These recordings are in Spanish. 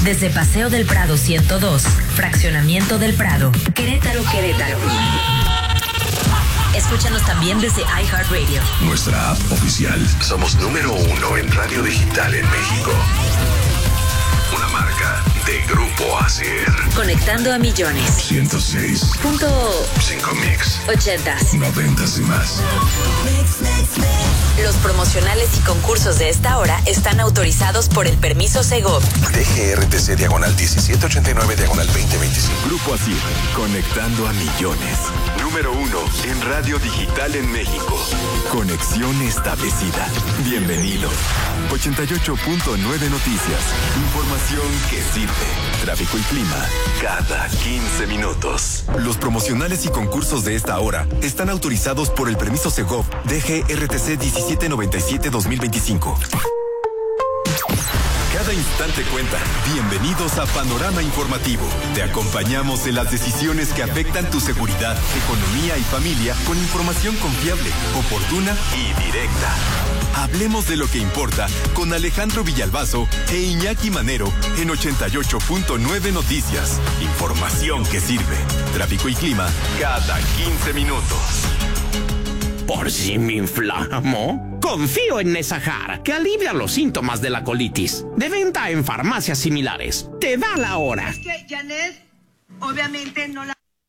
Desde Paseo del Prado 102, Fraccionamiento del Prado, Querétaro. Escúchanos también desde iHeartRadio. Nuestra app oficial. Somos número 1 en radio digital en México. Una marca de Grupo ASIR. Conectando a millones. 106.5 mix. 80s. 90s y más. Los promocionales y concursos de esta hora están autorizados por el permiso Segov. DGRTC /1789/2025. Grupo ASIR. Conectando a millones. Número 1 en radio digital en México. Conexión establecida. Bienvenido. 88.9 Noticias. Información que sirve. Tráfico y clima cada 15 minutos. Los promocionales y concursos de esta hora están autorizados por el permiso Segov DGRTC 1797-2025. Cada instante cuenta. Bienvenidos a Panorama Informativo. Te acompañamos en las decisiones que afectan tu seguridad, economía y familia con información confiable, oportuna y directa. Hablemos de lo que importa con Alejandro Villalbazo e Iñaki Manero en 88.9 Noticias. Información que sirve. Tráfico y clima cada 15 minutos. ¿Por si me inflamo? Confío en Nesahar, que alivia los síntomas de la colitis. De venta en farmacias similares. Te da la hora. Es que Janet, obviamente no la...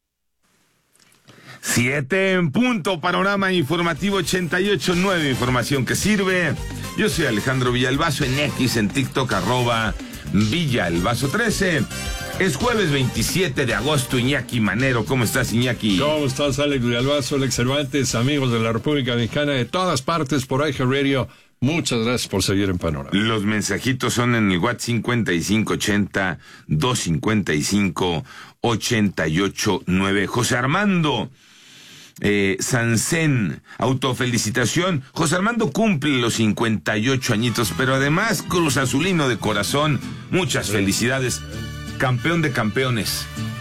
7 en punto, Panorama Informativo 88.9, información que sirve. Yo soy Alejandro Villalbazo, en X, en TikTok, @Villalbazo13. Es jueves 27 de agosto, Iñaki Manero. ¿Cómo estás, Iñaki? ¿Cómo estás, Alex Villalbazo, Alex Cervantes, amigos de la República Mexicana de todas partes por iHeartRadio? Muchas gracias por seguir en Panorama. Los mensajitos son en el WhatsApp 5580-255-889. José Armando Sansén, autofelicitación. José Armando cumple los 58 añitos, pero además Cruz Azulino de corazón. Muchas felicidades. Campeón de campeones.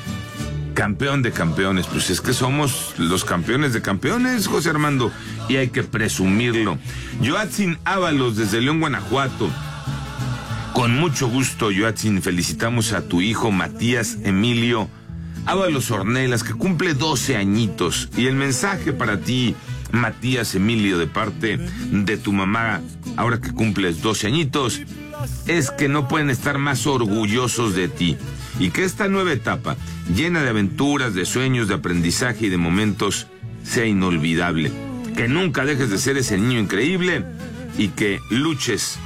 Campeón de campeones. Pues es que somos los campeones de campeones, José Armando, y hay que presumirlo. Joatzin Ábalos, desde León, Guanajuato. Con mucho gusto, Joatzin, felicitamos a tu hijo Matías Emilio Ábalos Ornelas, que cumple 12 añitos. Y el mensaje para ti, Matías Emilio, de parte de tu mamá, ahora que cumples 12 añitos, es que no pueden estar más orgullosos de ti. Y que esta nueva etapa, llena de aventuras, de sueños, de aprendizaje y de momentos, sea inolvidable. Que nunca dejes de ser ese niño increíble y que luches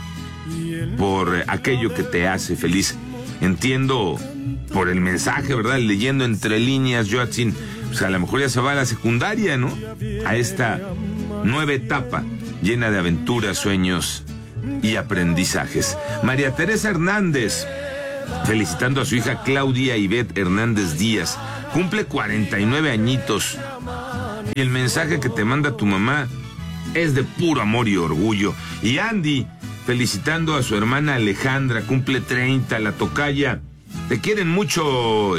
por aquello que te hace feliz. Entiendo por el mensaje, ¿verdad? Leyendo entre líneas, Joatzin, pues a lo mejor ya se va a la secundaria, ¿no? A esta nueva etapa llena de aventuras, sueños y aprendizajes. María Teresa Hernández, felicitando a su hija Claudia Ivette Hernández Díaz, cumple 49 añitos. Y el mensaje que te manda tu mamá es de puro amor y orgullo. Y Andy, felicitando a su hermana Alejandra, cumple 30, la tocaya. Te quieren mucho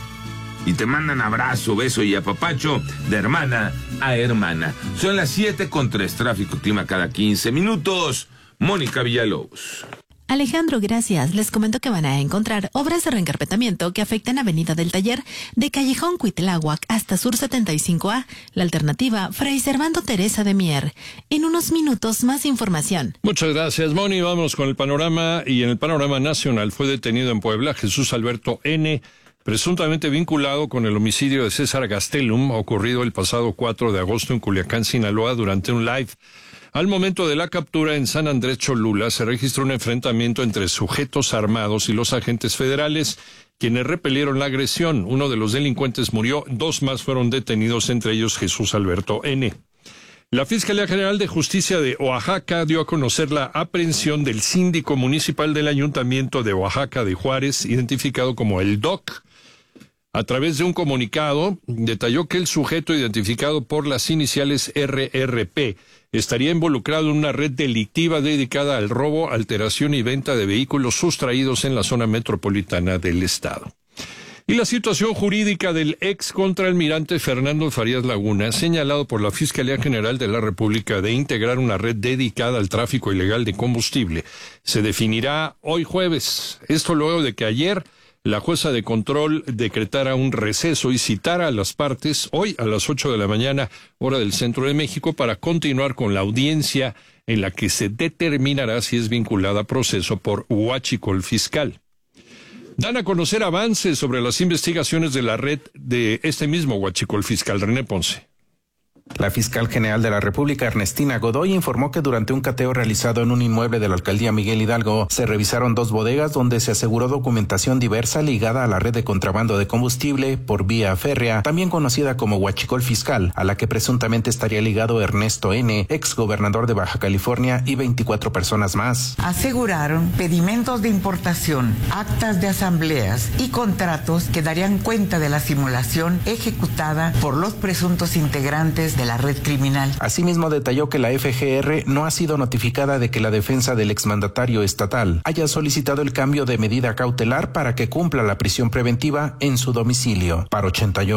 y te mandan abrazo, beso y apapacho de hermana a hermana. Son las 7:03, tráfico, clima cada 15 minutos. Mónica Villalobos. Alejandro, gracias. Les comento que van a encontrar obras de reencarpetamiento que afectan Avenida del Taller, de Callejón Cuitláhuac hasta Sur 75A, la alternativa Fray Servando Teresa de Mier. En unos minutos, más información. Muchas gracias, Moni. Vamos con el panorama. Y en el panorama nacional fue detenido en Puebla Jesús Alberto N., presuntamente vinculado con el homicidio de César Gastelum, ocurrido el pasado 4 de agosto en Culiacán, Sinaloa, durante un live. Al momento de la captura en San Andrés Cholula, se registró un enfrentamiento entre sujetos armados y los agentes federales, quienes repelieron la agresión. Uno de los delincuentes murió, 2 más fueron detenidos, entre ellos Jesús Alberto N. La Fiscalía General de Justicia de Oaxaca dio a conocer la aprehensión del síndico municipal del Ayuntamiento de Oaxaca de Juárez, identificado como el DOC. A través de un comunicado, detalló que el sujeto, identificado por las iniciales RRP, estaría involucrado en una red delictiva dedicada al robo, alteración y venta de vehículos sustraídos en la zona metropolitana del estado. Y la situación jurídica del ex contraalmirante Fernando Farías Laguna, señalado por la Fiscalía General de la República de integrar una red dedicada al tráfico ilegal de combustible, se definirá hoy jueves. Esto luego de que ayer la jueza de control decretara un receso y citara a las partes hoy a las 8 de la mañana, hora del centro de México, para continuar con la audiencia en la que se determinará si es vinculada a proceso por huachicol fiscal. Dan a conocer avances sobre las investigaciones de la red de este mismo huachicol fiscal. René Ponce. La fiscal general de la República, Ernestina Godoy, informó que durante un cateo realizado en un inmueble de la alcaldía Miguel Hidalgo, se revisaron 2 bodegas donde se aseguró documentación diversa ligada a la red de contrabando de combustible por vía férrea, también conocida como huachicol fiscal, a la que presuntamente estaría ligado Ernesto N., ex gobernador de Baja California, y 24 personas más. Aseguraron pedimentos de importación, actas de asambleas y contratos que darían cuenta de la simulación ejecutada por los presuntos integrantes de la red criminal. Asimismo, detalló que la FGR no ha sido notificada de que la defensa del exmandatario estatal haya solicitado el cambio de medida cautelar para que cumpla la prisión preventiva en su domicilio. Para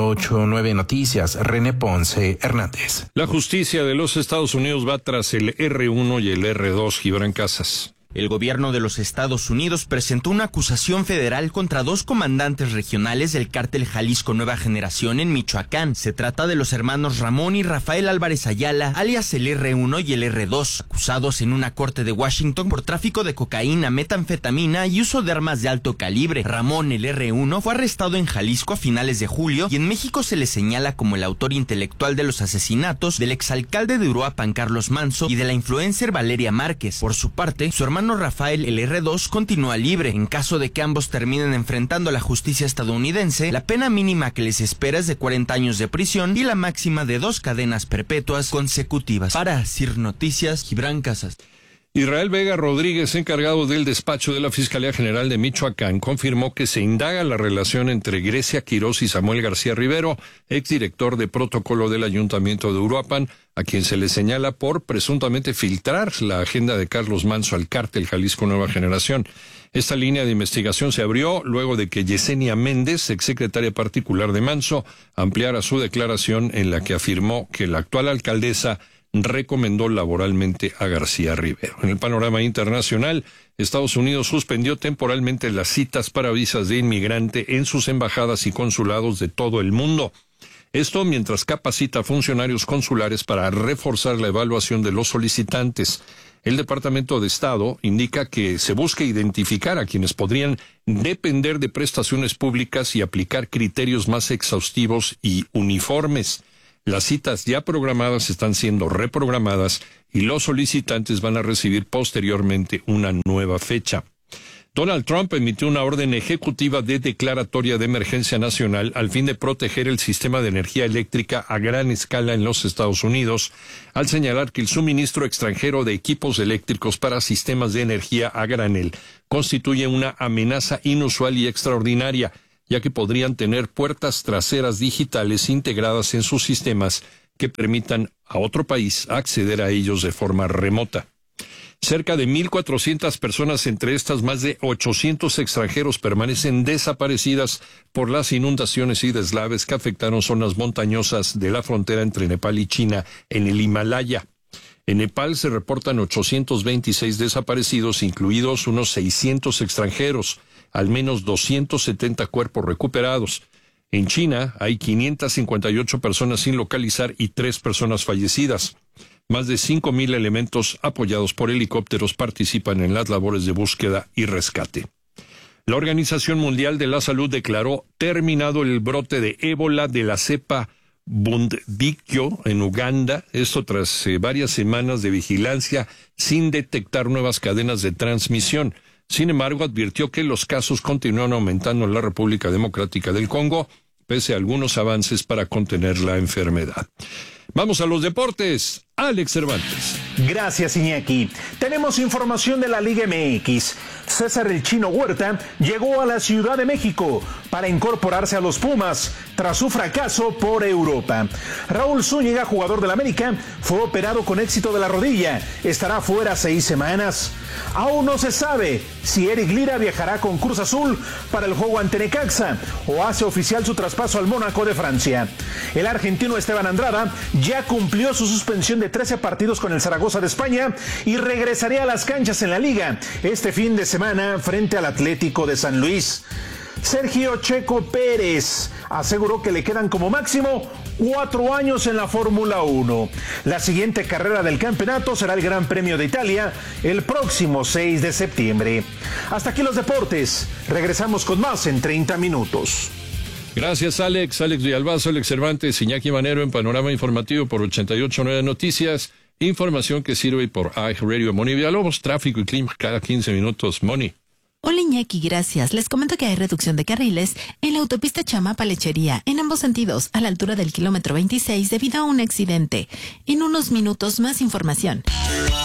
88.9 Noticias, René Ponce Hernández. La justicia de los Estados Unidos va tras el R1 y el R2, Gibran Casas. El gobierno de los Estados Unidos presentó una acusación federal contra 2 comandantes regionales del cártel Jalisco Nueva Generación en Michoacán. Se trata de los hermanos Ramón y Rafael Álvarez Ayala, alias el R1 y el R2, acusados en una corte de Washington por tráfico de cocaína, metanfetamina y uso de armas de alto calibre. Ramón, el R1, fue arrestado en Jalisco a finales de julio y en México se le señala como el autor intelectual de los asesinatos del exalcalde de Uruapan, Carlos Manso, y de la influencer Valeria Márquez. Por su parte, su hermano Rafael, el R2, continúa libre. En caso de que ambos terminen enfrentando a la justicia estadounidense, la pena mínima que les espera es de 40 años de prisión y la máxima de 2 cadenas perpetuas consecutivas. Para CIR Noticias, Gibran Casas. Israel Vega Rodríguez, encargado del despacho de la Fiscalía General de Michoacán, confirmó que se indaga la relación entre Grecia Quirós y Samuel García Rivero, exdirector de protocolo del Ayuntamiento de Uruapan, a quien se le señala por presuntamente filtrar la agenda de Carlos Manso al cártel Jalisco Nueva Generación. Esta línea de investigación se abrió luego de que Yesenia Méndez, exsecretaria particular de Manso, ampliara su declaración en la que afirmó que la actual alcaldesa recomendó laboralmente a García Rivero. En el panorama internacional, Estados Unidos suspendió temporalmente las citas para visas de inmigrante en sus embajadas y consulados de todo el mundo. Esto mientras capacita funcionarios consulares para reforzar la evaluación de los solicitantes. El Departamento de Estado indica que se busca identificar a quienes podrían depender de prestaciones públicas y aplicar criterios más exhaustivos y uniformes. Las citas ya programadas están siendo reprogramadas y los solicitantes van a recibir posteriormente una nueva fecha. Donald Trump emitió una orden ejecutiva de declaratoria de emergencia nacional al fin de proteger el sistema de energía eléctrica a gran escala en los Estados Unidos, al señalar que el suministro extranjero de equipos eléctricos para sistemas de energía a granel constituye una amenaza inusual y extraordinaria, ya que podrían tener puertas traseras digitales integradas en sus sistemas que permitan a otro país acceder a ellos de forma remota. Cerca de 1,400 personas, entre estas más de 800 extranjeros, permanecen desaparecidas por las inundaciones y deslaves que afectaron zonas montañosas de la frontera entre Nepal y China en el Himalaya. En Nepal se reportan 826 desaparecidos, incluidos unos 600 extranjeros, al menos 270 cuerpos recuperados. En China hay 558 personas sin localizar y 3 personas fallecidas. Más de 5,000 elementos apoyados por helicópteros participan en las labores de búsqueda y rescate. La Organización Mundial de la Salud declaró terminado el brote de ébola de la cepa Bundibugyo en Uganda, esto tras varias semanas de vigilancia sin detectar nuevas cadenas de transmisión. Sin embargo, advirtió que los casos continúan aumentando en la República Democrática del Congo, pese a algunos avances para contener la enfermedad. Vamos a los deportes. Alex Cervantes. Gracias, Iñaki. Tenemos información de la Liga MX. César el Chino Huerta llegó a la Ciudad de México para incorporarse a los Pumas tras su fracaso por Europa. Raúl Zúñiga, jugador del América, fue operado con éxito de la rodilla. Estará fuera 6 semanas. Aún no se sabe si Eric Lira viajará con Cruz Azul para el juego ante Necaxa o hace oficial su traspaso al Mónaco de Francia. El argentino Esteban Andrada ya cumplió su suspensión de 13 partidos con el Zaragoza de España y regresaría a las canchas en la Liga este fin de semana frente al Atlético de San Luis. Sergio Checo Pérez aseguró que le quedan como máximo 4 años en la Fórmula 1. La siguiente carrera del campeonato será el Gran Premio de Italia el próximo 6 de septiembre. Hasta aquí los deportes. Regresamos con más en 30 minutos. Gracias, Alex. Alex Villalbazo, Alex Cervantes, Iñaki Manero en Panorama Informativo por 88.9 Noticias. Información que sirve por iHeartRadio. Moni Villalobos, tráfico y clima cada 15 minutos. Moni. Hola Iñaki, gracias. Les comento que hay reducción de carriles en la autopista Chamapa-Lechería, en ambos sentidos, a la altura del kilómetro 26, debido a un accidente. En unos minutos, más información.